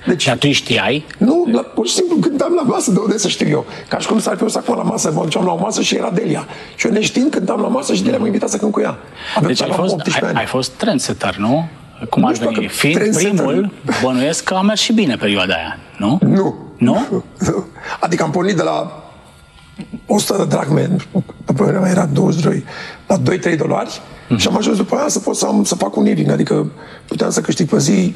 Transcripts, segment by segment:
Deci atunci știai? Nu, pur și simplu cântam la masă, de unde să știu eu. Ca și cum s-ar fi o acum la masă, mă duceam la o masă și era Delia. Și eu neștiind cântam la masă și Delia m-a invitat să cânt cu ea. Deci ai fost trendsetter, nu? Cum ar veni? Fiind primul, bănuiesc că a mers și bine perioada aia, nu? Nu. Nu? Adică am pornit de la 100 de dracme, după era 22, la $2-3 și am ajuns după aia să pot să fac un living, adică puteam să câștig pe zi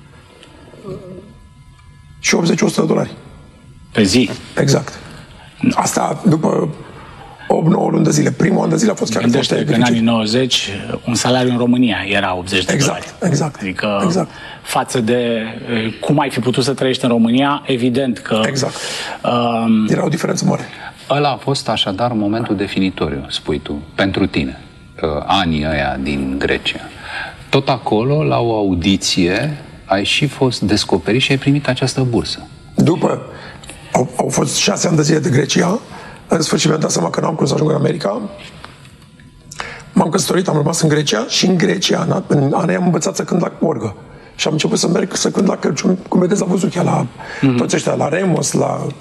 și $80-100. Pe zi? Exact. Asta după 8-9 luni de zile. Primul an de zile a fost chiar foarte dificil. Că în anii 90 un salariu în România era $80. Exact. Adică față de cum ai fi putut să trăiești în România, evident că... Exact. Era o diferență mare. Ăla a fost așadar momentul definitoriu, spui tu, pentru tine. Anii ăia din Grecia. Tot acolo, la o audiție, ai și fost descoperit și ai primit această bursă. După, au fost 6 ani de zile de Grecia. În sfârșit mi-am dat seama că n-am cum să ajung în America. M-am căsătorit, am rămas în Grecia și în Grecia, în anii am învățat să cânt la orgă. Și am început să merg să cânt la Crăciun, cum vedeți la Buzuchea, la toți ăștia, la Remos,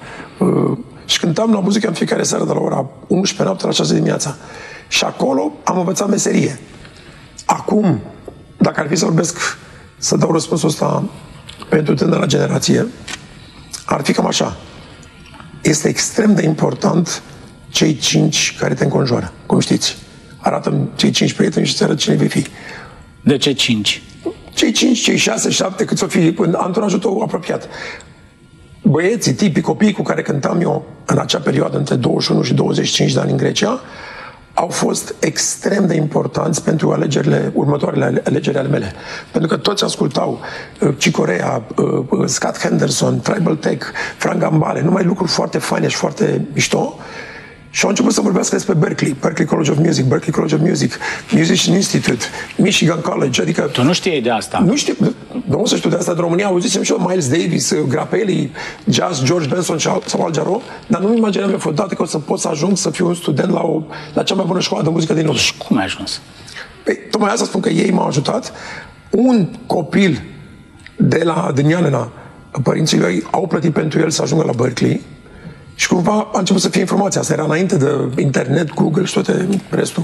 și cântam la Buzuchea în fiecare seară de la ora 11 noapte la 6 dimineața. Și acolo am învățat meserie. Acum, dacă ar fi să vorbesc, să dau răspunsul ăsta pentru tânăra generație, ar fi cam așa. Este extrem de important cei 5 care te înconjoară. Cum știți? Arată-mi cei 5 prieteni și îți arăt cine vei fi. De ce 5? Cei 5, cei 6, 7, cât o fi în anturajul tău apropiat. Băieții, tipii, copiii cu care cântam eu în acea perioadă, între 21 și 25 de ani în Grecia, au fost extrem de importanți pentru următoarele alegeri ale mele. Pentru că toți ascultau Cicorea, Scott Henderson, Tribal Tech, Frank Gambale, numai lucruri foarte faine și foarte mișto. Și au început să vorbească despre Berklee College of Music, Berklee College of Music, Musician Institute, Michigan College, adică... Tu nu știi de asta? Nu știu, nu să știu de asta, în România auzisem și eu Miles Davis, Grappelli, Jazz, George Benson sau Al Jarreau, dar nu-mi imaginam eu vreodată că o să pot să ajung să fiu un student la cea mai bună școală de muzică din lume. Și cum ai ajuns? Păi, tocmai asta spun că ei m-au ajutat. Un copil din Ianena, părinții lui au plătit pentru el să ajungă la Berklee. Și cumva a început să fie informația. Asta era înainte de internet, Google și toate restul.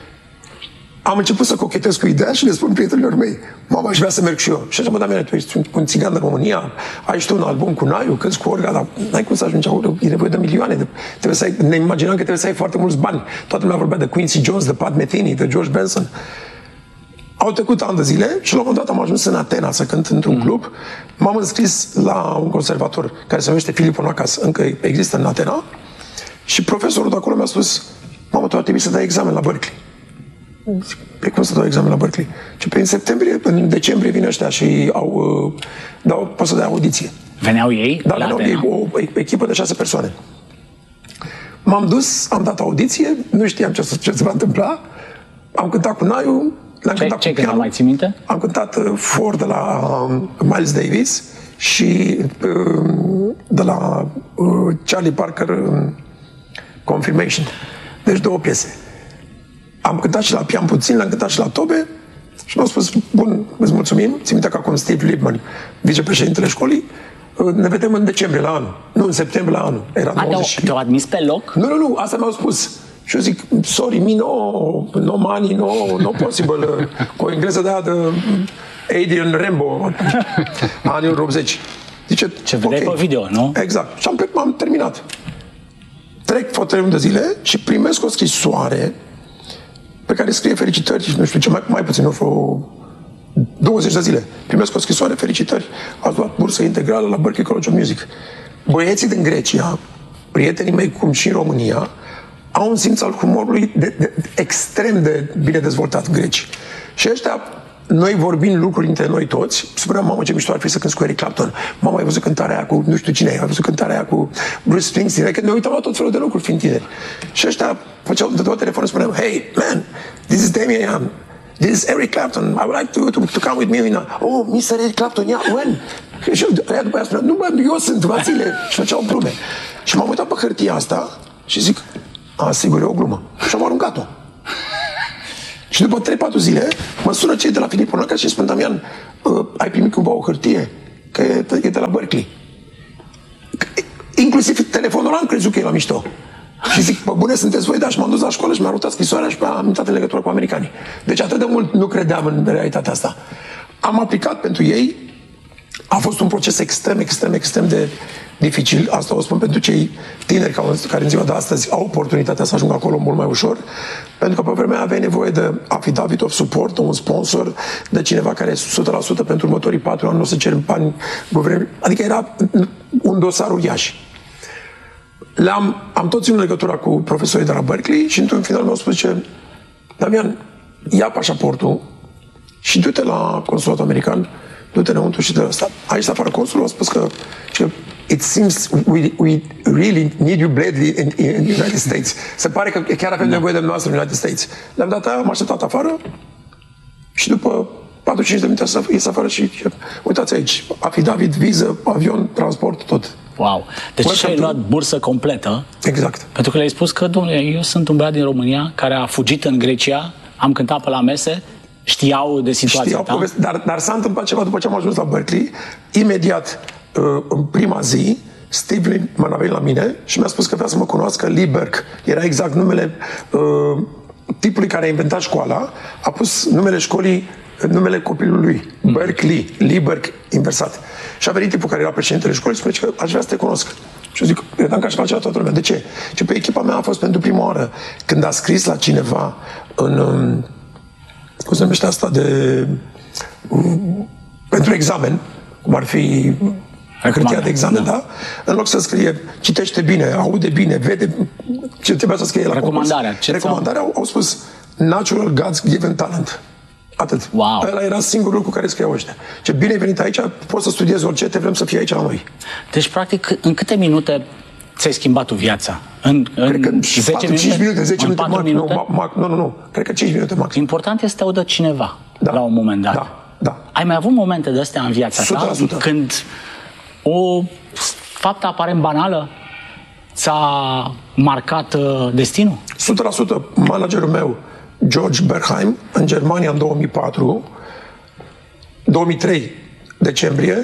Am început să cochetez cu ideea și le spun prietenilor mei, mama, aș vrea să merg și eu. Și așa, mă, Damiane, tu ești un țigan de România, ai și tu un album cu Naiu, cânti cu orga, dar n-ai cum să ajungi acolo, e nevoie de milioane. Ne imaginam că trebuie să ai foarte mulți bani. Toată lumea vorbea de Quincy Jones, de Pat Metheny, de George Benson. Au trecut ani de zile și la un moment dat am ajuns în Atena să cânt într-un club. M-am înscris la un conservator care se numește Filip Onacas, încă există în Atena. Și profesorul de acolo mi-a spus, mamă, tu ar trebui să dai examen la Berklee. Pe cum să dau examen la Berklee? Și în decembrie vin ăștia și pot să dea audiție. Veneau ei? Da, veneau ei, o echipă de 6 persoane. M-am dus, am dat audiție, nu știam ce se va întâmpla. Am cântat cu Naiu. Ce cântat, mai ții minte? Am cântat For de la Miles Davis și de la Charlie Parker, Confirmation. Deci 2 piese. Am cântat și la pian puțin, l-am cântat și la tobe și mi-au spus, bun, îți mulțumim. Țin minte că acum Steve Liebman, vicepreședintele școlii, ne vedem în decembrie la anul. Nu, în septembrie la anul. Era te-au admis pe loc? Nu, asta mi-au spus. Și eu zic, sorry, no money, no possible. Cu o engleză de aia de Adrian Rambo, anii 80. Zice, ce vedeai pe video, nu? Exact. Și am terminat. Trec 3 luni de zile și primesc o scrisoare pe care scrie felicitări, nu știu ce, mai puțin, nu vreo 20 de zile. Primesc o scrisoare, felicitări, ați luat bursă integrală la Berklee College of Music. Băieții din Grecia, prietenii mei, cum și în România, au un simț al humorului extrem de bine dezvoltat, greci. Și ăștia, noi vorbind lucruri între noi toți, spuneam, mamă, ce mișto ar fi să cânti cu Eric Clapton. Mama, ai văzut cântarea aia cu nu știu cine, ai văzut cântarea aia cu Bruce Springsteen. Adică ne uitam la tot felul de lucruri fiind tineri. Și ăștia făceau de tot telefonul, spuneam, hey, man, this is Damian Young. This is Eric Clapton. I would like to come with me in oh, Mr. Eric Clapton, yeah, when? Și aia după aia spunea, nu, bă, eu sunt, Vasile. Și făceau glume. Și m-am uitat pe hârtia asta și zic, sigur, e o glumă. Și am aruncat-o. Și după 3-4 zile, mă sună cei de la Filip Onaca și spun, Damian, ai primit cumva o hârtie? că e de la Berkeley. Inclusiv telefonul ăla am crezut că e la mișto. Și zic, bă, bune, sunteți voi? Da, și m-am dus la școală și mi-a arătat scrisoarea și am intrat în legătură cu americanii. Deci atât de mult nu credeam în realitatea asta. Am aplicat pentru ei. A fost un proces extrem de dificil. Asta o spun pentru cei tineri care în ziua de astăzi au oportunitatea să ajungă acolo mult mai ușor. Pentru că pe vremea aveai nevoie de affidavit of support, un sponsor, de cineva care e 100% pentru următorii 4 ani nu o să cer bani guvernului. Adică era un dosar uriaș. Am tot ținut legătura cu profesorii de la Berkeley și într-un final mi-au spus, zice, Damian, ia pașaportul și du-te la consulatul american, du-te înăuntru și de ăsta. Aici afară consulul a spus că it seems we really need you badly in the United States. Se pare că chiar avem nevoie de noastră în United States. Le-am dat aia, am așteptat afară și după 45 de minute ies afară și uitați aici, affidavit, viză, avion, transport, tot. Wow! Deci și ai luat bursă completă. Exact. Pentru că le-ai spus că, domnule, eu sunt un băiat din România care a fugit în Grecia, am cântat pe la mese, știau de situația ta. Dar s-a întâmplat ceva după ce am ajuns la Berkeley. Imediat, în prima zi, Steve m-a venit la mine și mi-a spus că vrea să mă cunoască. Lee Berk era exact numele tipului care a inventat școala, a pus numele școlii, numele copilului, Berkeley, Lee Berk, inversat. Și a venit tipul care era președintele școlii și spune că aș vrea să te cunosc. Și eu zic, credeam că aș face la toată lumea. De ce? Și pe echipa mea a fost pentru prima oară când a scris la cineva în cum se numește asta pentru examen, cum ar fi hârtia de examen, da? În loc să scrie, citește bine, aude bine, vede ce trebuia să scrie la recomandarea, au spus Natural God's Given Talent. Atât. Wow. Ăla era singurul lucru care scriau ăștia. Ce bine ai venit aici, poți să studiezi orice, te vrem să fii aici la noi. Deci, practic, în câte minute ți-ai schimbat tu viața? În 10 minute? Nu. Cred că 5 minute maxim. Important este să te audă cineva la un moment dat. Da. Ai mai avut momente de astea în viața ta? 100%. Când o faptă aparent banală ți-a marcat destinul? 100%. Managerul meu, George Berheim, în Germania în 2003 decembrie,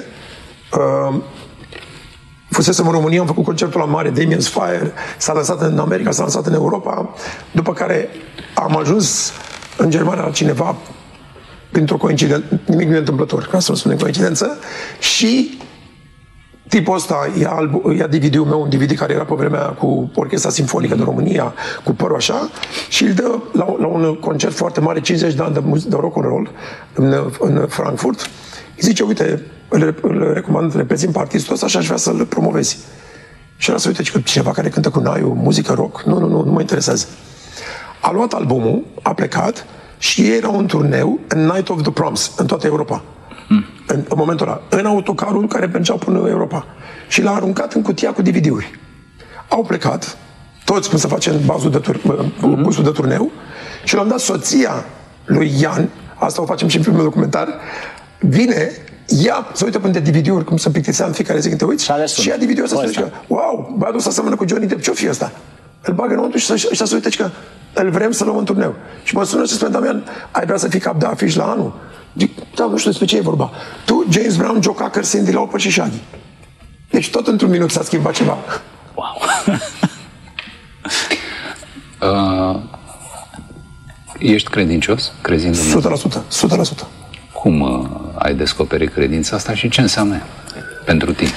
fusesem în România, am făcut concertul la mare, Damien's Fire, s-a lansat în America, s-a lansat în Europa, după care am ajuns în Germania la cineva printr-o coincidență, nimic nu e întâmplător, ca să nu spunem coincidență, și tipul ăsta ia DVD-ul meu, un DVD care era pe vremea cu Orchestra Simfonică de România, cu părul așa, și îl dă la un concert foarte mare, 50 de ani de rock and roll în Frankfurt. Îi zice, uite, îl recomand, reprezint pe artistul ăsta și aș vrea să-l promovezi. Și era să uite, că cineva care cântă cu naiu, muzică rock, nu mă interesează. A luat albumul, a plecat și ei erau în turneu în Night of the Proms, în toată Europa. În momentul ăla, în autocarul care mergeau până în Europa. Și l-a aruncat în cutia cu DVD-uri. Au plecat, toți cum se face în busul de turneu, și l-am dat soția lui Ian, asta o facem și în primul documentar, vine, se uită până de DVD-uri, cum se plictisea în fiecare zi când te uiți, și ia DVD-ul ăsta și zice, wow, băiatul ăsta seamănă cu Johnny Depp, ce-o fi ăsta? Îl bagă înăuntru și ăștia se uită și că îl vrem să luăm în turneu. Și mă sună și spune, Damian, ai vrea să fii cap de afiș la anul? Zic, da, nu știu despre ce e vorba. Tu, James Brown, Joe Cocker, Cyndi Lauper și Shaggy. Deci tot într-un minut s-a schimbat ceva. Wow! Ești credincios? Crezi în Dumnezeu? 100%. Cum ai descoperit credința asta și ce înseamnă pentru tine?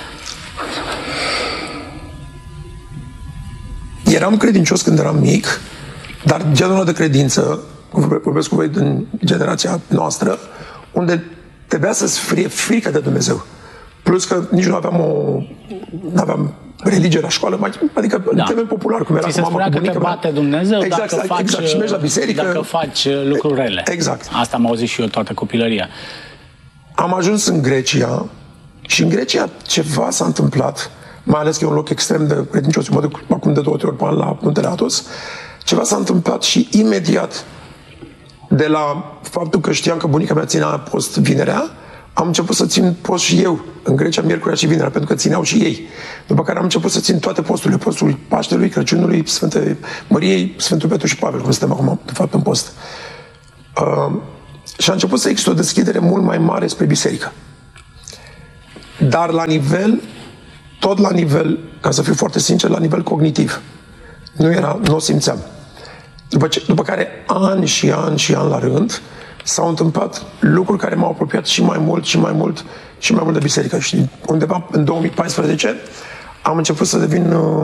Eram credincios când eram mic, dar genul de credință, vorbesc cu voi din generația noastră, unde trebuia să-ți fie frică de Dumnezeu. Plus că nici nu aveam religie la școală, adică în termen popular, cum era cu mama, cu bunica mea. Că te bate Dumnezeu exact, și mergi la biserică. Dacă faci lucruri rele. Exact. Asta am auzit și eu toată copilăria. Am ajuns în Grecia și în Grecia ceva s-a întâmplat, mai ales că e un loc extrem de credincios, mă duc acum de 2 ori pe an la Muntele Athos, ceva s-a întâmplat și imediat, de la faptul că știam că bunica mea ținea post vinerea, am început să țin post și eu în Grecia, miercurea și vinerea, pentru că țineau și ei. După care am început să țin toate posturile, postul Paștelui, Crăciunului, Sfânte Măriei, Sfântul Petru și Pavel, cum suntem acum, de fapt, în post. Și a început să există o deschidere mult mai mare spre biserică. Dar tot la nivel, ca să fiu foarte sincer, la nivel cognitiv. Nu o simțeam. După care ani și ani la rând s-au întâmplat lucruri care m-au apropiat și mai mult de biserică. Și undeva în 2014 am început să devin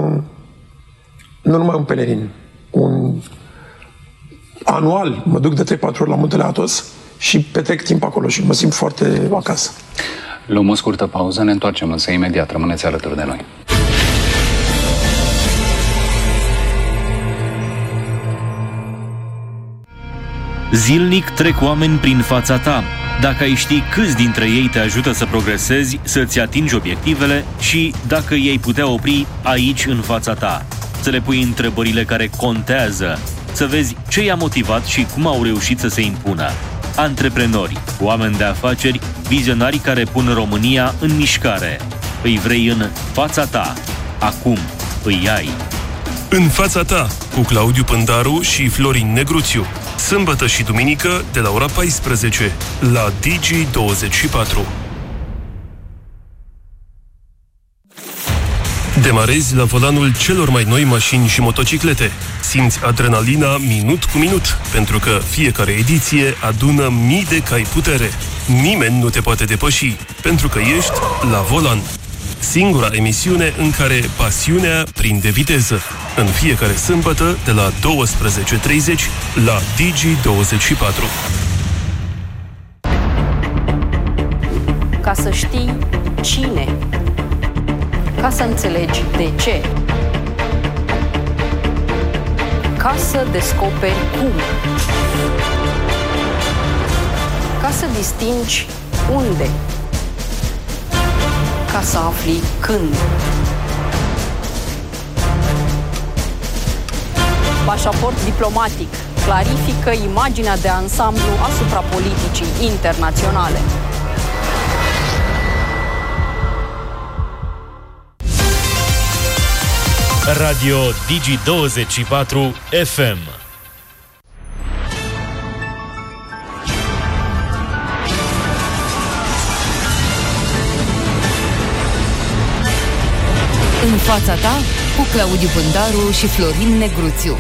nu numai un pelerin, anual mă duc de 3-4 ori la Muntele Athos și petrec timp acolo și mă simt foarte acasă. Luăm o scurtă pauză, ne întoarcem însă imediat. Rămâneți alături de noi. Zilnic trec oameni prin fața ta. Dacă ai ști câți dintre ei te ajută să progresezi, să-ți atingi obiectivele și dacă ei putea opri aici în fața ta. Să le pui întrebările care contează, să vezi ce i-a motivat și cum au reușit să se impună. Antreprenori, oameni de afaceri, vizionari care pun România în mișcare. Îi vrei în fața ta. Acum îi ai. În fața ta, cu Claudiu Pândaru și Florin Negruțiu. Sâmbătă și duminică de la ora 14 la Digi24. Demarezi la volanul celor mai noi mașini și motociclete. Simți adrenalina minut cu minut, pentru că fiecare ediție adună mii de cai putere. Nimeni nu te poate depăși, pentru că ești la volan. Singura emisiune în care pasiunea prinde viteză. În fiecare sâmbătă de la 12:30 la Digi24. Ca să știi cine, ca să înțelegi de ce, ca să descoperi cum, ca să distingi unde, ca să afli când. Pașaport diplomatic clarifică imaginea de ansamblu asupra politicii internaționale. Radio Digi24 FM. În fața ta, cu Claudiu Pândaru și Florin Negruțiu.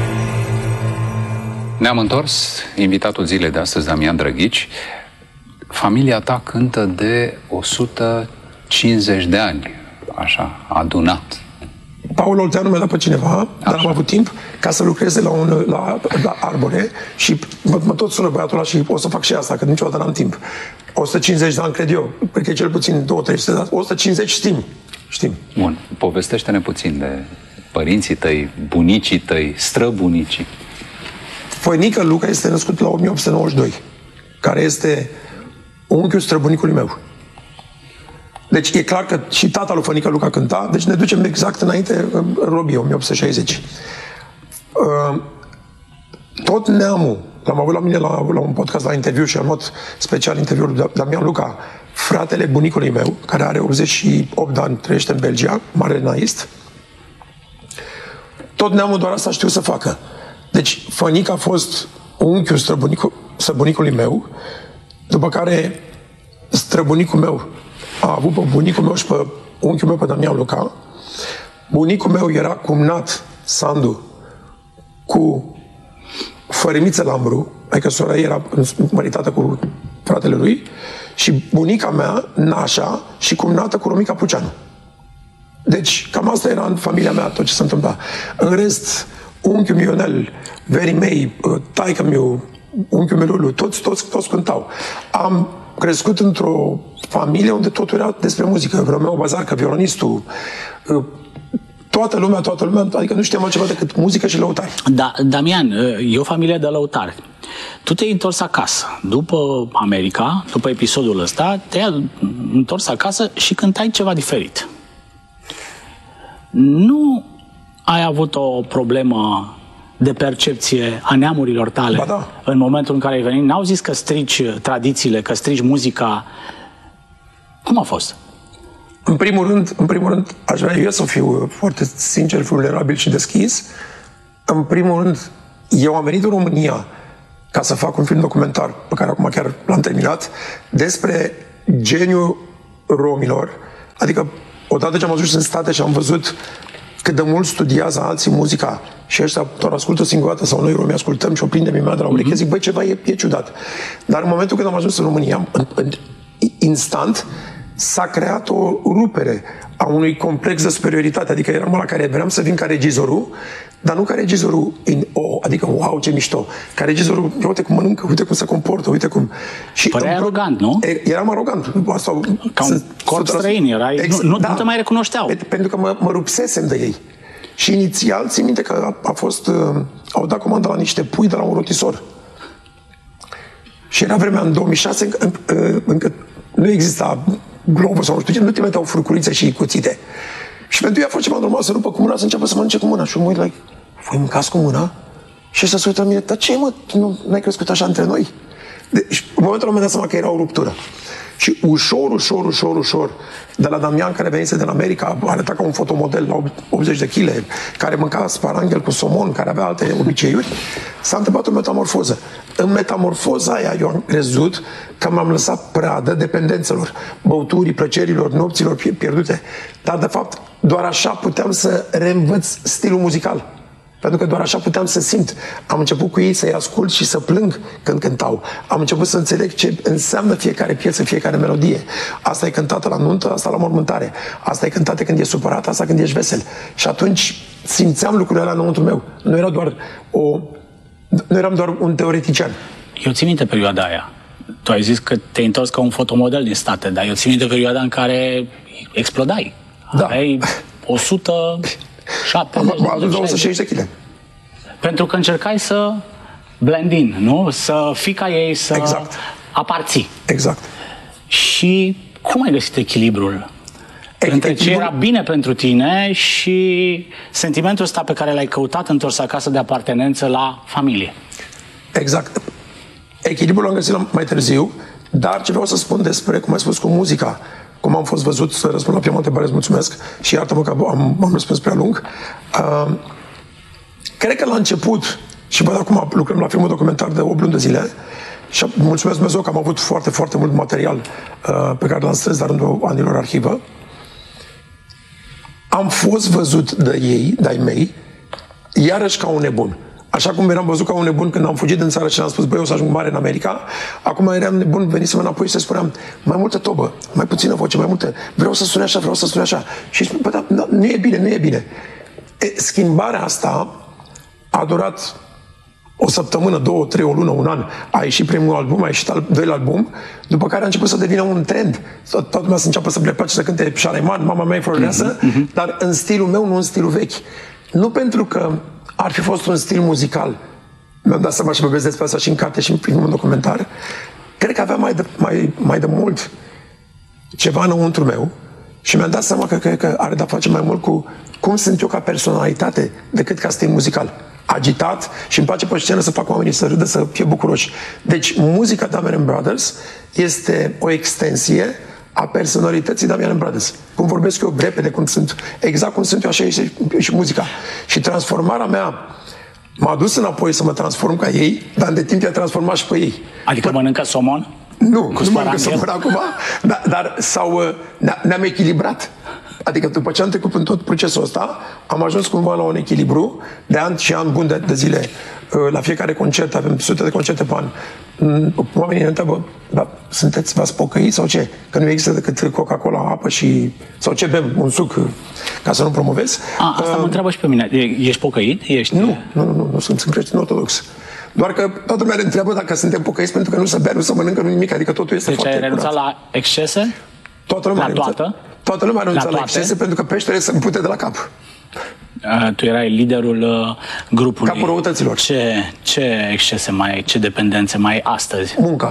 Ne-am întors, invitatul zilei de astăzi, Damian Drăghici. Familia ta cântă de 150 de ani, așa, adunat. Paul Olteanu mi-a dat pe cineva, dar am avut timp ca să lucreze la Arbore și mă tot sună băiatul ăla și o să fac și asta, că niciodată n-am timp. 150 de ani, cred eu, cred că e cel puțin 200-300 de ani, 150 știm. Bun, povestește-ne puțin de părinții tăi, bunicii tăi, străbunicii. Făinică Luca este născut la 1892, care este unchiul străbunicului meu. Deci e clar că și tata lui Fănică Luca cânta, deci ne ducem exact înainte, în Robii, 1860. Tot neamul, l-am avut la mine la un podcast, la interviu și am luat special interviul lui Damian Luca, fratele bunicului meu, care are 88 de ani, trăiește în Belgia, mare naist. Tot neamul doar asta știu să facă. Deci Fănică a fost unchiul străbunicului meu, după care străbunicul meu a avut pe bunicul meu și pe unchiul meu, pe Damian Luca. Bunicul meu era cumnat, Sandu, cu Fărimiță Lambru, adică sora ei era măritată cu fratele lui, și bunica mea, Nașa, și cumnată cu Romica Puceanu. Deci, cam asta era în familia mea, tot ce se întâmpla. În rest, unchiul meu Ionel, verii mei, taică meu, unchiul meu Lulu, toți cântau. Am crescut într-o familie unde totul era despre muzică. Romeo Bazarcă, violonistul, toată lumea, adică nu știam altceva decât muzică și lăutari. Da, Damian, e o familie de lăutari. Tu te-ai întors acasă. După America, după episodul ăsta, te-ai întors acasă și cântai ceva diferit. Nu ai avut o problemă de percepție a neamurilor tale? Ba da. În momentul în care ai venit? N-au zis că strici tradițiile, că strici muzica? Cum a fost? În primul rând, aș vrea eu să fiu foarte sincer, vulnerabil și deschis. În primul rând, eu am venit în România ca să fac un film documentar, pe care acum chiar l-am terminat, despre geniul romilor, adică odată ce am ajuns în state și am văzut cât de mult studiază alții muzica și ăștia doar ascultă o singură dată sau noi romii ascultăm și o prindem imediat de la ureche, zic, băi, ceva e ciudat. Dar în momentul când am ajuns în România, instant s-a creat o rupere a unui complex de superioritate, adică eram ăla care vreau să vin ca regizorul, dar nu ca regizorul adică wow, ce mișto, ca regizorul, uite cum mănâncă, uite cum se comportă, uite cum... Păreai arogant, nu? Eram arogant. Asta, ca un corp străin, erai, nu te mai recunoșteau. Pentru că mă rupsesem de ei. Și inițial, țin minte că au dat comandă la niște pui de la un rotisor. Și era vremea în 2006, încă nu exista globul sau nu știu ce, nu te meteau furculițe și cuțite. Și pentru ei a fost ceva normal să rupă cu mâna, să înceapă să mănânce cu mâna. Și eu mă uit, like, voi mâncați cu mâna? Și ăsta se uită la mine, dar ce mă, n-ai crescut așa între noi? Deci, în momentul ăla mi-am dat seama că era o ruptură. Și ușor, de la Damian, care venise din America, arăta ca un fotomodel la 80 de kg, care mânca sparanghel cu somon, care avea alte obiceiuri, s-a întâmplat o metamorfoză. În metamorfoza aia eu am crezut că m-am lăsat pradă dependențelor, băuturii, plăcerilor, nopților pierdute. Dar, de fapt, doar așa puteam să reînvăț stilul muzical. Pentru că doar așa puteam să simt. Am început cu ei să-i ascult și să plâng când cântau. Am început să înțeleg ce înseamnă fiecare piesă, fiecare melodie. Asta e cântată la nuntă, asta la mormântare. Asta e cântată când e supărat, asta când ești vesel. Și atunci simțeam lucrurile alea înăuntru meu. Nu eram doar un teoretician. Eu țin minte perioada aia. Tu ai zis că te-ai întors ca un fotomodel din state, dar eu țin minte perioada în care explodai. Da. Aveai 260 de kg. Pentru că încercai să blend in, nu? Să fii ca ei, să aparții. Exact. Și cum ai găsit echilibrul între ce era bine pentru tine și sentimentul ăsta pe care l-ai căutat întors acasă de apartenență la familie? Exact. Echilibrul l-am găsit mai târziu, dar ce vreau să spun despre, cum ai spus, cu muzica, cum am fost văzut, să răspund la prima întrebare, îți mulțumesc și iartă-mă că am răspuns prea lung. Cred că la început, și văd acum lucrăm la filmul documentar de 8 luni de zile, și mulțumesc Dumnezeu că am avut foarte, foarte mult material pe care l-am strâns la rândul anilor arhivă. Am fost văzut de ei, de-ai mei, iarăși ca un nebun. Așa cum eram văzut ca un nebun când am fugit din țară și am spus, băi, eu o să ajung mare în America, acum eram nebun, venisem înapoi și să spuneam, mai multă tobă, mai puțină voce, mai multă, vreau să sune așa, vreau să sune așa. Și bă, da, nu e bine, nu e bine. Schimbarea asta a durat o săptămână, 2, 3, o lună, un an. A ieșit primul album, a ieșit al doilea album, după care a început să devină un trend. Toată lumea să înceapă să le place să cânte Șareman, Mama mea e floreasă, dar în stilul meu, nu în stilul vechi. Nu pentru că ar fi fost un stil muzical. Mi-am dat seama și vorbesc despre asta și în carte și în primul documentar. Cred că avea mai de mult ceva înăuntru meu și mi-am dat seama că are de-a face mai mult cu cum sunt eu ca personalitate decât ca stil muzical. Agitat și îmi place pe scenă să fac oamenii să râdă, să fie bucuroși. Deci muzica Damian Brothers este o extensie a personalității Damian Brothers. Cum vorbesc eu repede, exact cum sunt eu, așa e și muzica. Și transformarea mea m-a dus înapoi să mă transform ca ei, dar de timp i-a transformat și pe ei. Adică mănâncă somon? Nu mănâncă somon acum, dar ne-am echilibrat. Adică după ce am trecut în tot procesul ăsta, am ajuns cumva la un echilibru de ani și ani buni de zile. La fiecare concert, avem sute de concerte pe an. Oamenii ne întreabă, v-ați pocăit sau ce? Că nu există decât Coca-Cola, apă și... sau ce bem? Un suc, ca să nu promovez. Asta mă întreabă și pe mine. Ești pocăit? Nu sunt creștin ortodox. Doar că toată lumea ne întreabă dacă suntem pocăiți pentru că nu se bea, nu se mănâncă, nu nimic. Adică totul este foarte curat. Deci ai renunțat la excese? Toată lumea a renunțat la excese pentru că peștele se împute de la cap. Tu erai liderul grupului. Capul răutăților. Ce excese mai ai, ce dependențe mai ai astăzi? Munca.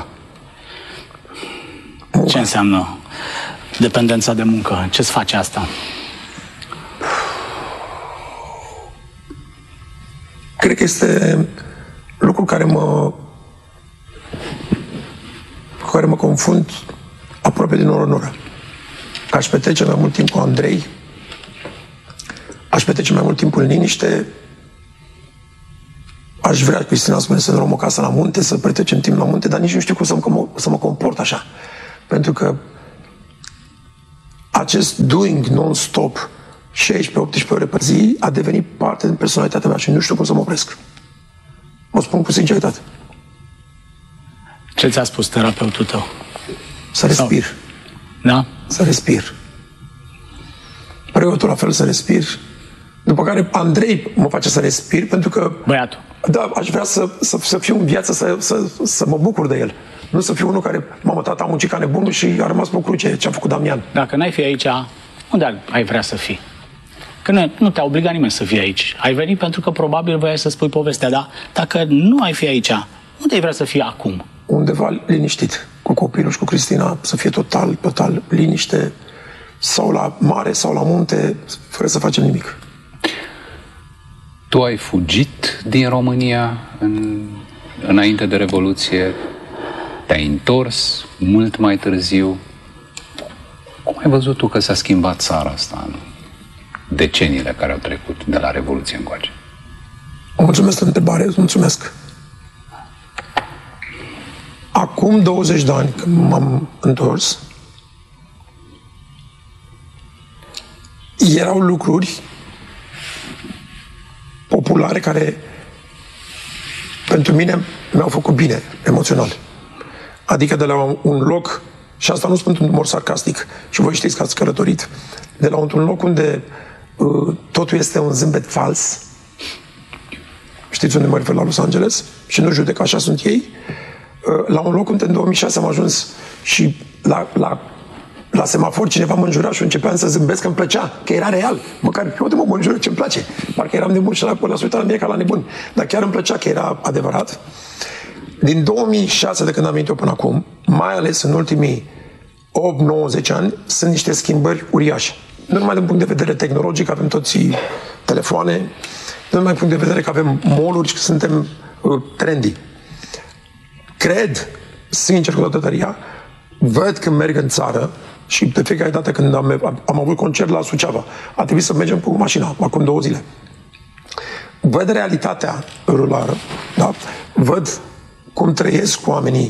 Ce înseamnă dependența de muncă? Ce-ți face asta? Cred că este lucru care mă confund aproape din oră în oră. Aș petrece mai mult timp cu Andrei, aș petrece mai mult timp în liniște, aș vrea, Cristina spune, să ne luăm o casă la munte, să petrecem timp la munte, dar nici nu știu cum să mă comport așa. Pentru că acest doing non-stop 16-18 ore pe zi a devenit parte din personalitatea mea și nu știu cum să mă opresc. Mă spun cu sinceritate. Ce ți-a spus terapeutul tău? Să respir. Da? Să respir. Preotul la fel, să respir. După care Andrei mă face să respir pentru că... Băiatul. Da, aș vrea să fiu în viață, să mă bucur de el. Nu să fiu unul care, mamă, tata a muncit ca nebunul și a rămas pe cruce ce a făcut Damian. Dacă n-ai fi aici, unde ai vrea să fii? Că nu te-a obligat nimeni să fii aici. Ai venit pentru că probabil voiai să spui povestea, dar dacă nu ai fi aici, unde ai vrea să fii acum? Undeva liniștit, cu copilul și cu Cristina, să fie total liniște, sau la mare, sau la munte, fără să facem nimic. Tu ai fugit din România înainte de Revoluție, te-ai întors mult mai târziu. Cum ai văzut tu că s-a schimbat țara asta în deceniile care au trecut de la Revoluție încoace? Mulțumesc pentru întrebare, îți mulțumesc. Acum 20 de ani, când m-am întors, erau lucruri populare care pentru mine mi-au făcut bine emoțional. Adică de la un loc, și asta nu spun într-un umor sarcastic, și voi știți că ați călătorit, de la un loc unde totul este un zâmbet fals, știți unde mă refer, la Los Angeles, și nu judec, așa sunt ei, la un loc unde în 2006 am ajuns și la semafor cineva mă înjura și începeam să zâmbesc, că îmi plăcea, că era real. Măcar eu mă înjură ce îmi place. Parcă eram nebun și l-a uitat la mine ca la nebun. Dar chiar îmi plăcea că era adevărat. Din 2006, de când am venit eu până acum, mai ales în ultimii 8-9-10 ani, sunt niște schimbări uriașe. Nu numai din punct de vedere tehnologic, avem toți telefoane, nu numai din punct de vedere că avem mall-uri și că suntem trendy. Cred, sincer, cu toată tăria, văd când merg în țară și de fiecare dată când am avut concert la Suceava, a trebuit să mergem cu mașina, acum 2 zile. Văd realitatea rurală, da? Văd cum trăiesc oamenii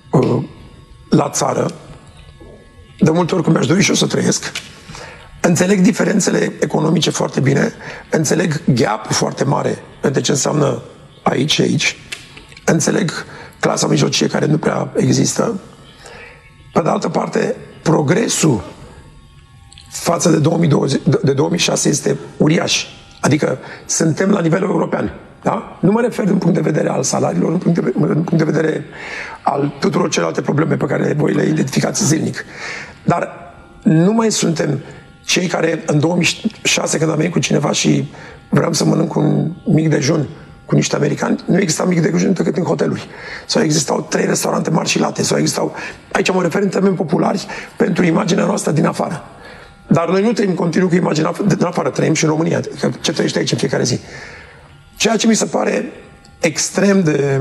la țară. De multe ori, cum mi-aș dori și eu să trăiesc, înțeleg diferențele economice foarte bine, înțeleg gap-ul foarte mare între ce înseamnă aici și aici, înțeleg clasa mijlocie care nu prea există. Pe de altă parte, progresul față de 2006 este uriaș. Adică suntem la nivel european. Da? Nu mă refer din punct de vedere al salariilor, din punct de vedere al tuturor celelalte probleme pe care voi le identificați zilnic. Dar nu mai suntem cei care în 2006, când am venit cu cineva și vreau să mănânc un mic dejun cu niște americani, nu exista mic dejun decât în hoteluri. Sau existau 3 restaurante mari și late. Sau existau... Aici mă refer în termeni populari pentru imaginea noastră din afară. Dar noi nu trăim continuu cu imaginea din afară, trăim și în România. Ce trăiește aici în fiecare zi. Ceea ce mi se pare extrem de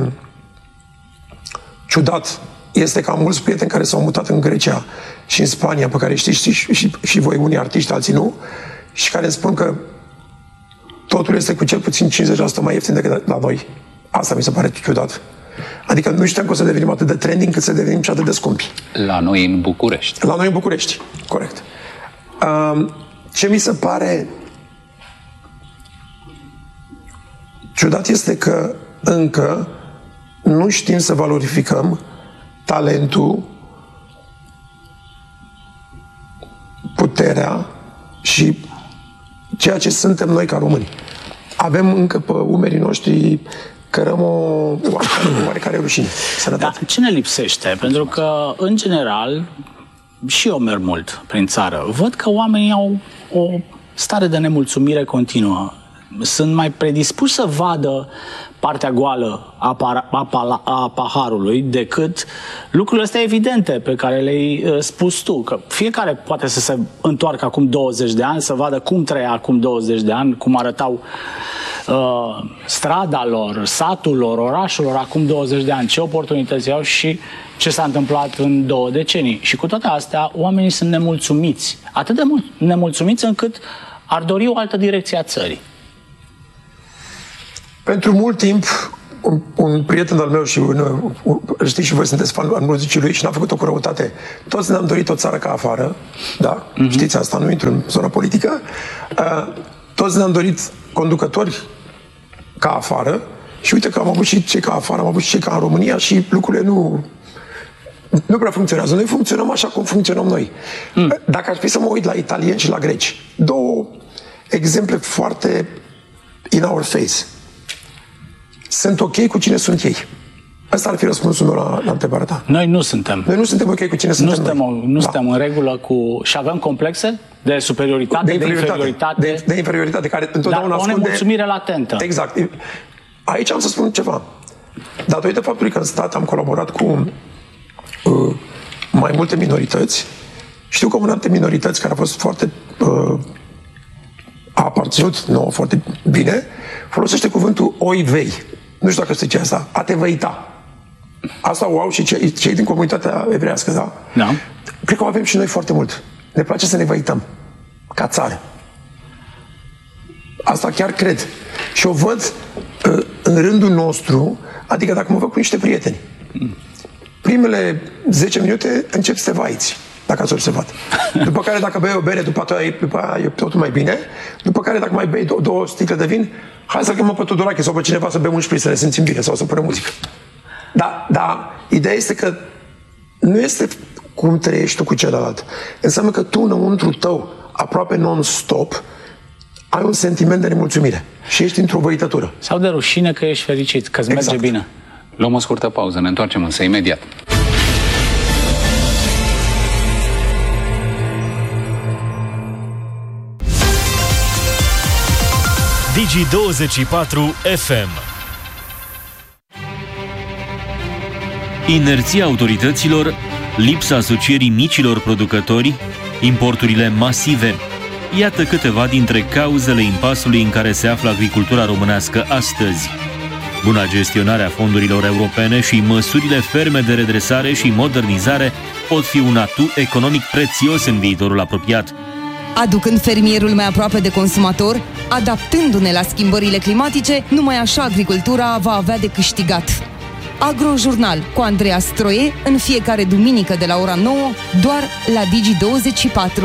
ciudat este că am mulți prieteni care s-au mutat în Grecia și în Spania, pe care știți și voi, unii artiști, alții nu, și care îmi spun că totul este cu cel puțin 50% mai ieftin decât la noi. Asta mi se pare ciudat. Adică nu știam că o să devenim atât de trending încât să devenim și atât de scumpi. La noi în București. La noi în București, corect. Ce mi se pare ciudat este că încă nu știm să valorificăm talentul, puterea și ceea ce suntem noi ca români. Avem încă pe umerii noștri cărăm o oarecare rușine. Dar ce ne lipsește? Pentru că, în general, și eu merg mult prin țară, văd că oamenii au o stare de nemulțumire continuă. Sunt mai predispuși să vadă partea goală a paharului decât lucrurile astea evidente pe care le-ai spus tu. Că fiecare poate să se întoarcă acum 20 de ani, să vadă cum trăia acum 20 de ani, cum arătau strada lor, satul lor, orașul lor acum 20 de ani, ce oportunități au și ce s-a întâmplat în 2 decenii. Și cu toate astea, oamenii sunt nemulțumiți. Atât de nemulțumiți încât ar dori o altă direcție a țării. Pentru mult timp, un prieten al meu și știți și voi sunteți fan al muzicii lui și n-a făcut o cu răutate. Toți ne-am dorit o țară ca afară, da? Știți asta, nu intru în zona politică. Toți ne-am dorit conducători ca afară și uite că am avut și cei ca afară, am avut și cei ca în România și lucrurile nu prea funcționează. Noi funcționăm așa cum funcționăm noi. Dacă ar fi să mă uit la italieni și la greci, două exemple foarte in our face. Sunt ok cu cine sunt ei. Asta ar fi răspunsul meu la întrebarea ta. Noi nu suntem. Noi nu suntem ok cu cine suntem noi. Nu suntem în regulă cu... Și avem complexe de superioritate, de inferioritate. De inferioritate, care întotdeauna ascunde... o nemulțumire latentă. Exact. Aici am să spun ceva. Datorită faptului că în stat am colaborat cu mai multe minorități, știu că una dintre minorități care a fost foarte... a aparținut nouă foarte bine, folosește cuvântul oivei. Nu știu dacă știi ce asta. A te văita. Asta o au și cei din comunitatea evrească, da? Da. Cred că o avem și noi foarte mult. Ne place să ne văităm. Ca țară. Asta chiar cred. Și o văd în rândul nostru, adică dacă mă văd cu niște prieteni. Primele 10 minute încep să te vaiți, dacă ați observat. După care dacă bei o bere, după aia e totul mai bine. După care dacă mai bei două sticle de vin, hai să-l chemăm pe Tudorache sau pe cineva să bem un șpriț, să ne simțim bine sau să punem muzică. Dar ideea este că nu este cum trăiești tu cu celălalt. Înseamnă că tu înăuntru tău, aproape non-stop, ai un sentiment de nemulțumire și ești într-o văitătură. Sau de rușine că ești fericit, că-ți merge bine. Luăm o scurtă pauză, ne întoarcem însă imediat. Digi24 FM. Inerția autorităților, lipsa asocierii micilor producători, importurile masive. Iată câteva dintre cauzele impasului în care se află agricultura românească astăzi. Buna gestionare a fondurilor europene și măsurile ferme de redresare și modernizare pot fi un atu economic prețios în viitorul apropiat. Aducând fermierul mai aproape de consumator, adaptându-ne la schimbările climatice, numai așa agricultura va avea de câștigat. Agrojurnal cu Andreea Stroie, în fiecare duminică de la ora 9, doar la Digi24.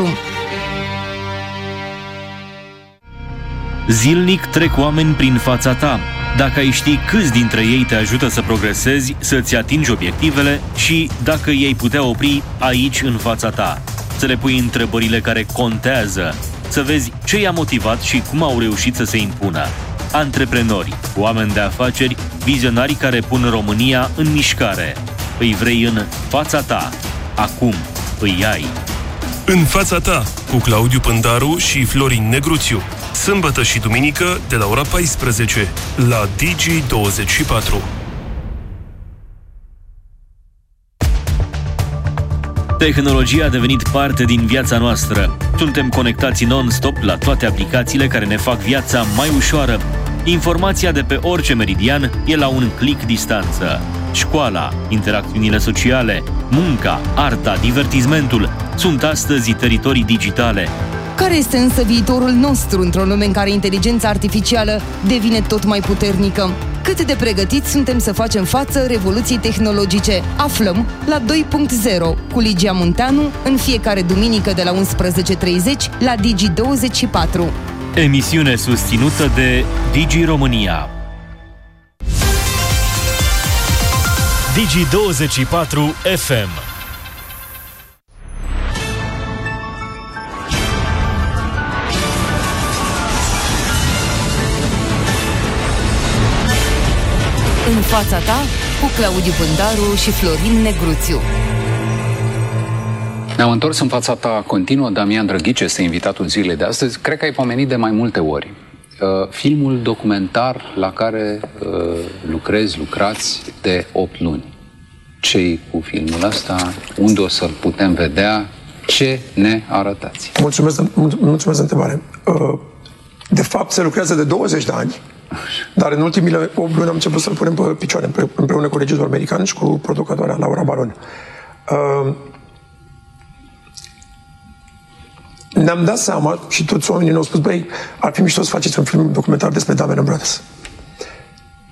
Zilnic trec oameni prin fața ta. Dacă ai ști câți dintre ei te ajută să progresezi, să-ți atingi obiectivele și dacă ei putea opri aici în fața ta. Să le pui întrebările care contează, să vezi ce i-a motivat și cum au reușit să se impună. Antreprenori, oameni de afaceri, vizionari care pun România în mișcare. Îi vrei în fața ta. Acum îi ai. În fața ta, cu Claudiu Pândaru și Florin Negruțiu. Sâmbătă și duminică de la ora 14 la Digi24. Tehnologia a devenit parte din viața noastră. Suntem conectați non-stop la toate aplicațiile care ne fac viața mai ușoară. Informația de pe orice meridian e la un click distanță. Școala, interacțiunile sociale, munca, arta, divertismentul sunt astăzi teritorii digitale. Care este însă viitorul nostru într-o lume în care inteligența artificială devine tot mai puternică? Cât de pregătiți suntem să facem față revoluției tehnologice? Aflăm la 2.0 cu Ligia Munteanu în fiecare duminică de la 11:30 la Digi24. Emisiune susținută de Digi România. Digi24 FM. În fața ta, cu Claudiu Pândaru și Florin Negruțiu. Ne-am întors în fața ta continuă. Damian Drăghici este invitatul zilei de astăzi. Cred că ai pomenit de mai multe ori. Filmul documentar la care lucrați de 8 luni. Ce-i cu filmul ăsta? Unde o să-l putem vedea? Ce ne arătați? Mulțumesc de întrebare. De fapt, se lucrează de 20 de ani, dar în ultimile 8 luni am început să-l punem pe picioare împreună cu regizorul american și cu producătoarea Laura Baron. Ne-am dat seama și toți oamenii ne-au spus, băi, ar fi mișto să faceți un film documentar despre Damen Brothers.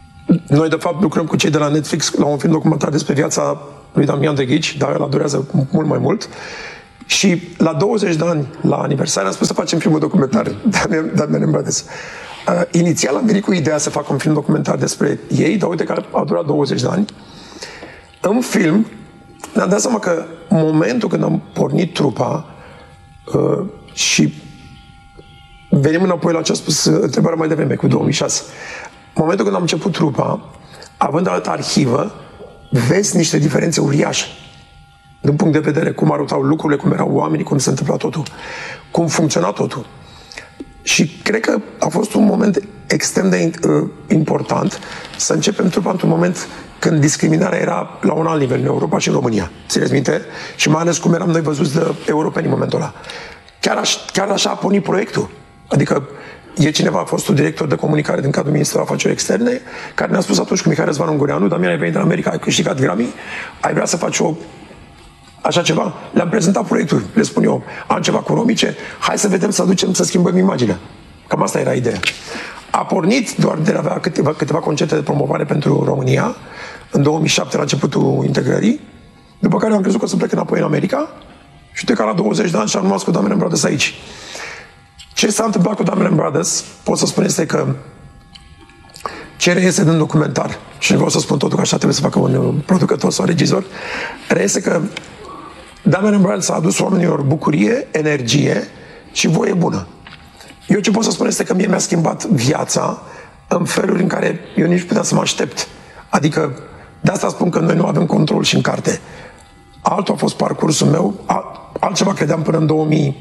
Noi, de fapt, lucrăm cu cei de la Netflix la un film documentar despre viața lui Damian Drăghici, dar ăla durează mult mai mult. Și la 20 de ani, la aniversare, am spus să facem filmul documentar Damian Brothers. Inițial am venit cu ideea să fac un film documentar despre ei, dar uite că a durat 20 de ani. În film, ne-am dat seama că momentul când am pornit trupa și venim înapoi la ce a spus întrebarea mai devreme, cu 2006. Momentul când am început trupa, având altă arhivă, vezi niște diferențe uriașe. Din punct de vedere cum arătau lucrurile, cum erau oamenii, cum se întâmpla totul, cum funcționa totul. Și cred că a fost un moment extrem de important să începem trupa într-un moment când discriminarea era la un alt nivel în Europa și în România. Țineți minte? Și mai ales cum eram noi văzuți de europeni în momentul ăla. Chiar așa a pornit proiectul. Adică e cineva, a fost un director de comunicare din cadrul Ministerului Afacerilor Externe, care ne-a spus atunci cu Mihai Răzvan Ungureanu: Damian, ai venit din America, ai câștigat Grammy, ai vrea să faci așa ceva? Le-am prezentat proiectul, le spun eu, am ceva cu romice, hai să vedem, să aducem, să schimbăm imaginea. Cam asta era ideea. A pornit doar de a avea câteva concerte de promovare pentru România, în 2007, la începutul integrării, după care am crezut că o să plec înapoi în America și uite că la 20 de ani și-am rămas cu Damian Brothers aici. Ce s-a întâmplat cu Damian Brothers, pot să spun, este că ce reiese din documentar, și nu vreau să spun totul că așa trebuie să facă un producător sau regizor, reiese că Damian Brothers a adus oamenilor bucurie, energie și voie bună. Eu ce pot să spun este că mie mi-a schimbat viața în feluri în care eu nici puteam să mă aștept. Adică, de asta spun că noi nu avem control și în carte. Altul a fost parcursul meu, altceva credeam până în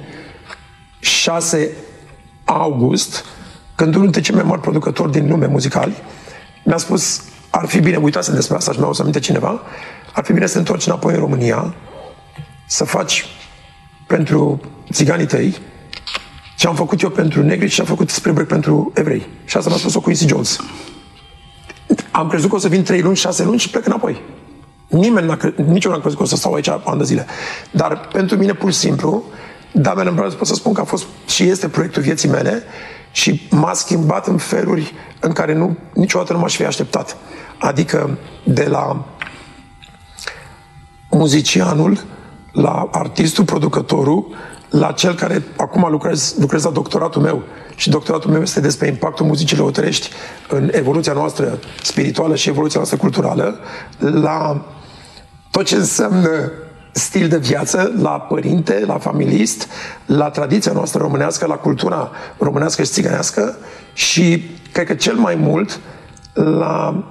2006 august, când unul dintre cei mai mari producători din lume muzicali mi-a spus: ar fi bine, uitasem despre asta și mi-a adus aminte cineva, ar fi bine să te întorci înapoi în România, să faci pentru țiganii tăi ce am făcut eu pentru negri și ce am făcut Spielberg pentru evrei. Și asta mi-a spus-o Quincy Jones. Am crezut că o să vin 3 luni, 6 luni și plec înapoi. Nici eu n-am crezut că o să stau aici ani de zile. Dar pentru mine, pur și simplu, Damian Brothers, pot să spun că a fost și este proiectul vieții mele și m-a schimbat în feluri în care niciodată nu m-aș fi așteptat. Adică de la muzicianul, la artistul, producătorul, la cel care acum lucrez la doctoratul meu. Și doctoratul meu este despre impactul muzicii lăutărești în evoluția noastră spirituală și evoluția noastră culturală, la tot ce înseamnă stil de viață, la părinte, la familist, la tradiția noastră românească, la cultura românească și țigănească și, cred că cel mai mult, la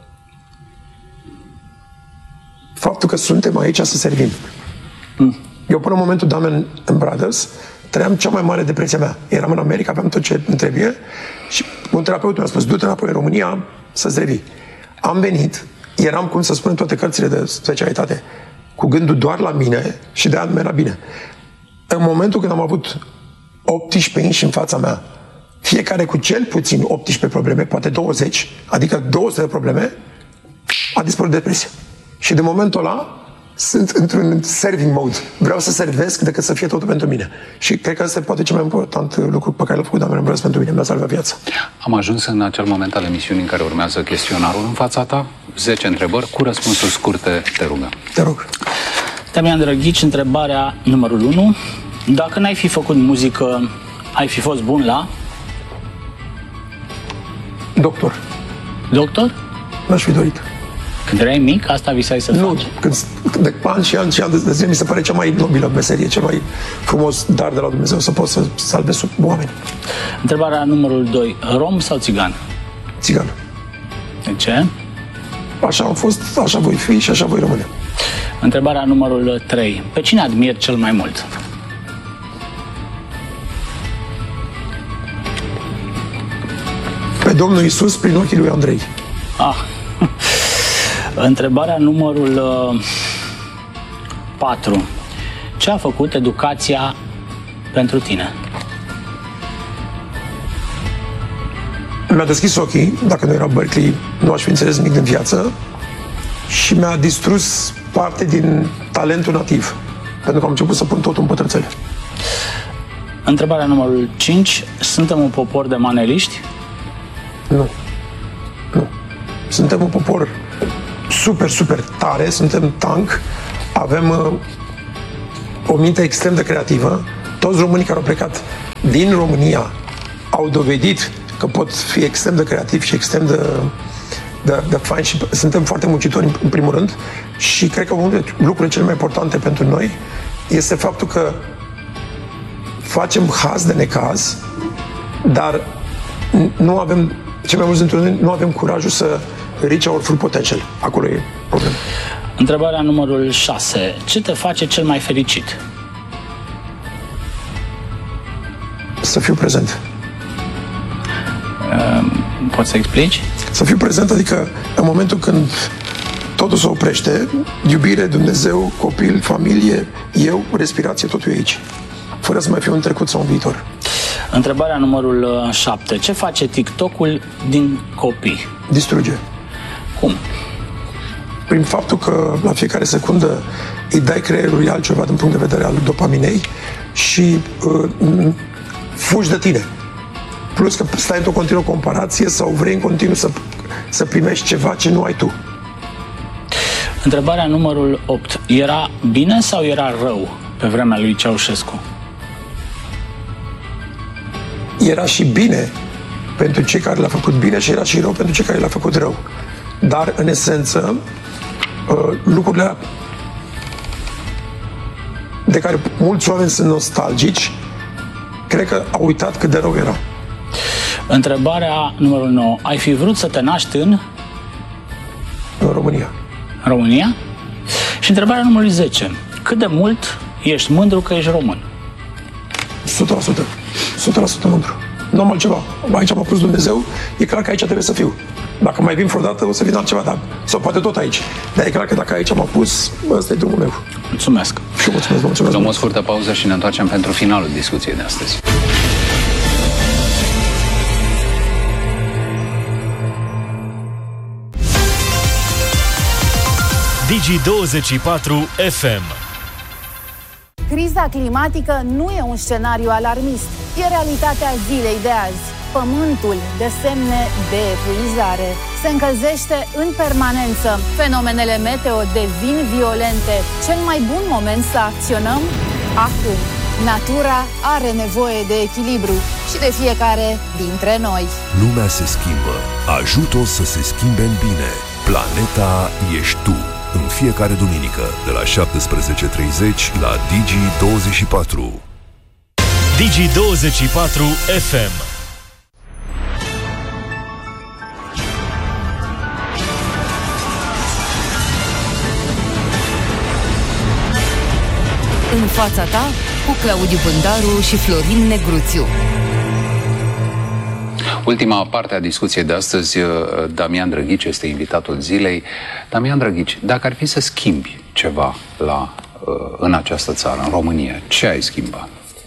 faptul că suntem aici să servim. Eu până în momentul Damian Brothers trăiam cea mai mare depresie mea. Eram în America, aveam tot ce îmi trebuie și un terapeut mi-a spus: du-te înapoi în România să-ți revii. Am venit, eram, cum să spun, în toate cărțile de specialitate, cu gândul doar la mine și de aia nu mi-era bine. În momentul când am avut 18 inși în fața mea, fiecare cu cel puțin 18 probleme, poate 20, adică 200 de probleme, a dispărut depresia. Și de momentul ăla sunt într-un serving mode. Vreau să servesc decât să fie totul pentru mine. Și cred că ăsta e poate cel mai important lucru pe care l-a făcut Damian Brothers pentru mine. Mi-a salvat viața. Am ajuns în acel moment al emisiunii în care urmează chestionarul în fața ta. 10 întrebări cu răspunsuri scurte, te rugăm. Te rog. Damian Drăghici, întrebarea numărul 1. Dacă n-ai fi făcut muzică, ai fi fost bun la? Doctor. Doctor? N-aș fi dorit. Când erai mic, asta visai să faci? De ani și ani de zile mi se pare cea mai nobilă meserie, cel mai frumos dar de la Dumnezeu, să poți să salvezi oameni. Întrebarea numărul 2. Rom sau țigan? Țigan. De ce? Așa am fost, așa voi fi și așa voi rămâne. Întrebarea numărul 3. Pe cine admiri cel mai mult? Pe Domnul Iisus prin ochii lui Andrei. Întrebarea numărul 4. Ce a făcut educația pentru tine? Mi-a deschis ochii. Dacă nu era Berkeley, nu aș fi înțeles nimic din viață. Și mi-a distrus parte din talentul nativ. Pentru că am început să pun totul în pătrățele. Întrebarea numărul 5. Suntem un popor de maneliști? Nu. Suntem un popor super, super tare, suntem tank, avem o minte extrem de creativă. Toți românii care au plecat din România au dovedit că pot fi extrem de creativi și extrem de faini și suntem foarte muncitori în primul rând și cred că unul dintre lucrurile cele mai importante pentru noi este faptul că facem haz de necaz, dar nu avem, cel mai mulți dintre noi, nu avem curajul să reach our full potential. Acolo e problema. Întrebarea numărul 6. Ce te face cel mai fericit? Să fiu prezent. Poți să explici? Să fiu prezent, adică în momentul când totul se oprește, iubire, Dumnezeu, copil, familie, eu, respirație, totul e aici. Fără să mai fiu în trecut sau în viitor. Întrebarea numărul 7. Ce face TikTok-ul din copii? Distruge. Cum? Prin faptul că la fiecare secundă îi dai creierului altceva din punct de vedere al dopaminei și fugi de tine. Plus că stai într-o continuă comparație sau vrei în continuu să primești ceva ce nu ai tu. Întrebarea numărul 8. Era bine sau era rău pe vremea lui Ceaușescu? Era și bine pentru cei care l-a făcut bine și era și rău pentru cei care l-a făcut rău. Dar, în esență, lucrurile de care mulți oameni sunt nostalgici, cred că au uitat cât de rău era. Întrebarea numărul 9. Ai fi vrut să te naști în România. România? Și întrebarea numărul 10. Cât de mult ești mândru că ești român? 100%. 100% mândru. Nu am altceva. Aici m-a pus Dumnezeu, e clar că aici trebuie să fiu. Dacă mai vin vreodată, o să vin altceva, dar, sau poate tot aici. Dar e clar că dacă aici m-a pus, ăsta e drumul meu. Mulțumesc. Și mulțumesc. Luăm o scurtă pauză și ne întoarcem pentru finalul discuției de astăzi. Digi24 FM. Criza climatică nu e un scenariu alarmist, e realitatea zilei de azi. Pământul de semne de epuizare se încălzește în permanență. Fenomenele meteo devin violente. Cel mai bun moment să acționăm? Acum. Natura are nevoie de echilibru și de fiecare dintre noi. Lumea se schimbă. Ajută-o să se schimbe în bine. Planeta ești tu. În fiecare duminică, de la 17:30 la Digi24. Digi24 FM. În fața ta, cu Claudiu Bândaru și Florin Negruțiu. Ultima parte a discuției de astăzi, Damian Drăghici este invitatul zilei. Damian Drăghici, dacă ar fi să schimbi ceva în această țară, în România, ce ai schimba?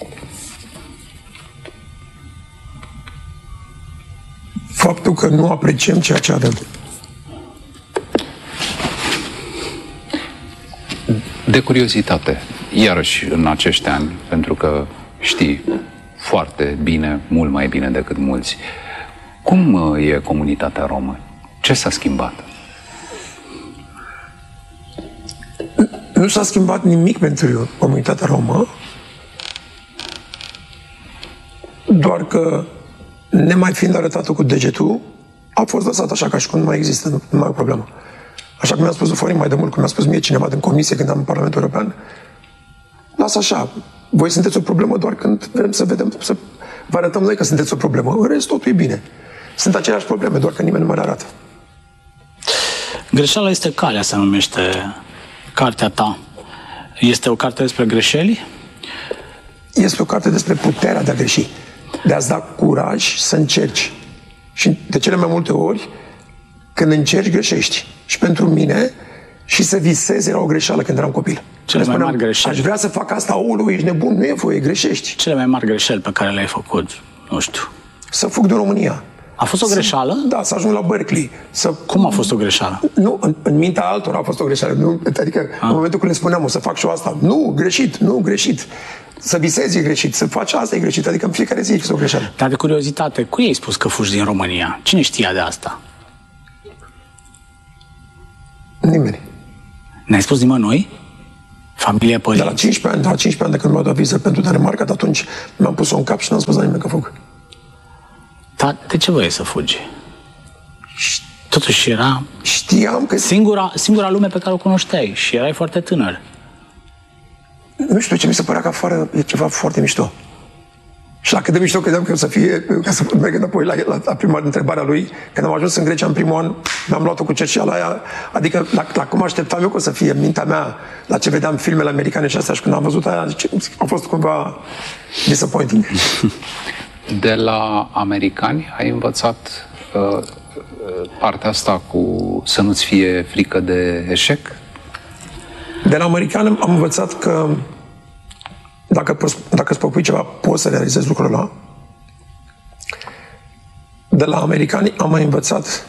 Faptul că nu apreciem ceea ce avem. De curiozitate, iarăși în acești ani, pentru că știi foarte bine, mult mai bine decât mulți, cum e comunitatea romă? Ce s-a schimbat? Nu s-a schimbat nimic pentru comunitatea romă, doar că, nemai fiind arătată cu degetul, a fost lăsat așa ca și cum nu mai există, nu mai e o problemă. Așa cum mi-a spus Florin mai de mult, cum mi-a spus mie cineva din comisie când am în Parlamentul European, lasă așa, voi sunteți o problemă doar când vrem să vedem, să vă arătăm noi că sunteți o problemă. În rest, totul e bine. Sunt aceleași probleme, doar că nimeni nu mai le arată. Greșeala este calea, se numește cartea ta. Este o carte despre greșeli? Este o carte despre puterea de a greși, de a-ți da curaj să încerci. Și de cele mai multe ori, când încerci, greșești. Și pentru mine, și să visezi era o greșeală când eram copil. Cele mai mari greșeli. Aș vrea să fac asta, aoleu, ești nebun, nu e voie, greșești. Cele mai mari greșeli pe care le-ai făcut, nu știu. Să fug din România. A fost o greșeală? Da, să ajung la Berkeley. Cum a fost o greșeală? Nu, în mintea altora a fost o greșeală. Nu, adică în momentul când le spuneam, o să fac și eu asta, nu, greșit. Să visezi e greșit, să faci asta e greșit. Adică în fiecare zi e o greșeală. Dar de curiozitate, cui ai spus că fugi din România? Cine știa de asta? Nimeni. Ne-ai spus nimănui? Familia, părinți? De la 15 ani de când mi-au dat viză pentru Danemarca, de atunci mi-am pus-o în cap și n-am spus la nimeni că fug. Dar de ce voiai să fugi? Totuși era Știam că... singura lume pe care o cunoșteai și erai foarte tânăr. Nu știu ce mi se părea că afară e ceva foarte mișto. Și la cât de mișto credeam că o să fie, ca să merg înapoi la prima întrebare a lui, când am ajuns în Grecia în primul an, mi-am luat-o cu cerceala aia, adică la cum așteptam eu că o să fie mintea mea, la ce vedeam filmele americane și astea, și când am văzut aia, a fost cumva disappointing. De la americani ai învățat partea asta cu să nu-ți fie frică de eșec? De la americani am învățat că dacă îți propui ceva, poți să realizezi lucrul ăla. De la americani am mai învățat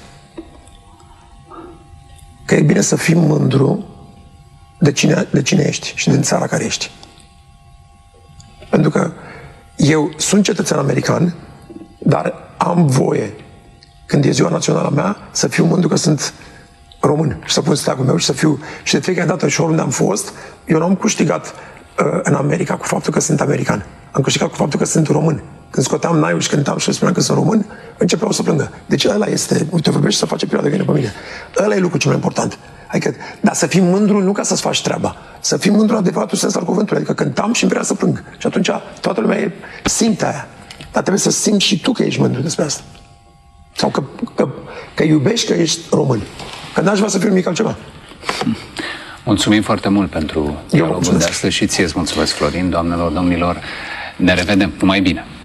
că e bine să fii mândru de cine ești și din țara care ești. Pentru că eu sunt cetățean american, dar am voie, când e ziua națională a mea, să fiu mândru că sunt român și să pun steagul meu și să fiu... Și de fiecare dată și oriunde am fost, eu nu am câștigat în America cu faptul că sunt american. Am câștigat cu faptul că sunt român. Când scoteam naiul și cântam și spuneam că sunt român, începeau să plângă. Deci ăla este, uite, vorbești să face perioada de pe mine. Ăla e lucrul cel mai important. Adică, dar să fii mândru nu ca să-ți faci treaba. Să fii mândru în adevăratul sens al cuvântului. Adică cântam și îmi vrea să plâng. Și atunci toată lumea simte aia. Dar trebuie să simți și tu că ești mândru despre asta. Sau că iubești că ești român. Că n-aș vrea să fiu nimic altceva. Mulțumim foarte mult pentru dialogul de astăzi și ție îți mulțumesc, Florin, doamnelor, domnilor. Ne revedem. Numai bine!